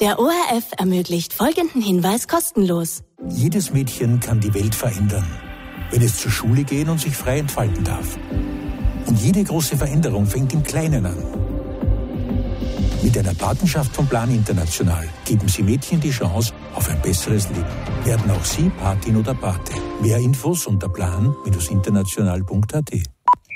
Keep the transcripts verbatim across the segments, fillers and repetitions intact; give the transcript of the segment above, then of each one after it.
Der O R F ermöglicht folgenden Hinweis kostenlos. Jedes Mädchen kann die Welt verändern, wenn es zur Schule gehen und sich frei entfalten darf. Und jede große Veränderung fängt im Kleinen an. Mit einer Patenschaft vom Plan International geben Sie Mädchen die Chance auf ein besseres Leben. Werden auch Sie Patin oder Pate. Mehr Infos unter plan international punkt a t.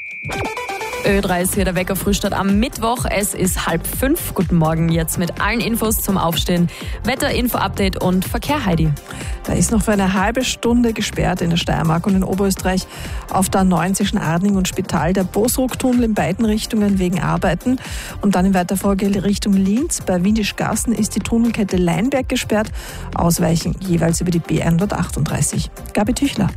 Ö drei ist hier der Wecker Frühstart am Mittwoch. Es ist halb fünf. Guten Morgen jetzt mit allen Infos zum Aufstehen. Wetter, Info-Update und Verkehr, Heidi. Da ist noch für eine halbe Stunde gesperrt in der Steiermark und in Oberösterreich auf der A neun zwischen Arding und Spital. Der Bosruck-Tunnel in beiden Richtungen wegen Arbeiten. Und dann in weiter Folge Richtung Linz. Bei Windischgassen ist die Tunnelkette Leinberg gesperrt. Ausweichen jeweils über die B hundertachtunddreißig. Gabi Tüchler.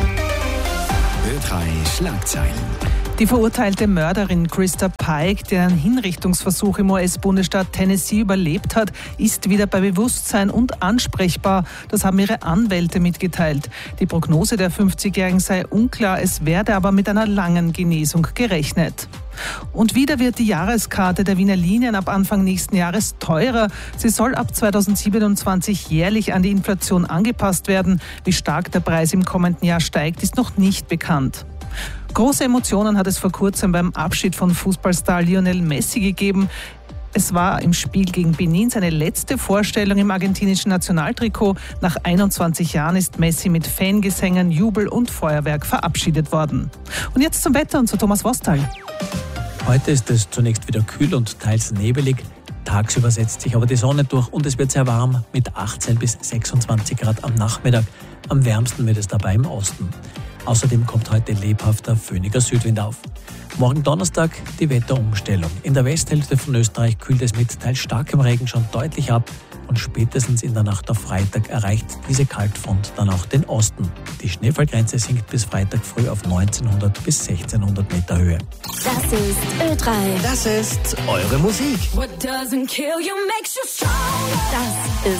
Ö drei Schlagzeilen. Die verurteilte Mörderin Krista Pike, deren Hinrichtungsversuch im U S-Bundesstaat Tennessee überlebt hat, ist wieder bei Bewusstsein und ansprechbar. Das haben ihre Anwälte mitgeteilt. Die Prognose der fünfzigjährigen sei unklar, es werde aber mit einer langen Genesung gerechnet. Und wieder wird die Jahreskarte der Wiener Linien ab Anfang nächsten Jahres teurer. Sie soll ab zweitausendsiebenundzwanzig jährlich an die Inflation angepasst werden. Wie stark der Preis im kommenden Jahr steigt, ist noch nicht bekannt. Große Emotionen hat es vor kurzem beim Abschied von Fußballstar Lionel Messi gegeben. Es war im Spiel gegen Benin seine letzte Vorstellung im argentinischen Nationaltrikot. Nach einundzwanzig Jahren ist Messi mit Fangesängen, Jubel und Feuerwerk verabschiedet worden. Und jetzt zum Wetter und zu Thomas Wostal. Heute ist es zunächst wieder kühl und teils nebelig. Tagsüber setzt sich aber die Sonne durch und es wird sehr warm mit achtzehn bis sechsundzwanzig Grad am Nachmittag. Am wärmsten wird es dabei im Osten. Außerdem kommt heute lebhafter föhniger Südwind auf. Morgen Donnerstag die Wetterumstellung. In der Westhälfte von Österreich kühlt es mit teils starkem Regen schon deutlich ab und spätestens in der Nacht auf Freitag erreicht diese Kaltfront dann auch den Osten. Die Schneefallgrenze sinkt bis Freitag früh auf neunzehnhundert bis sechzehnhundert Meter Höhe. Das ist Ö drei. Das ist eure Musik. Das ist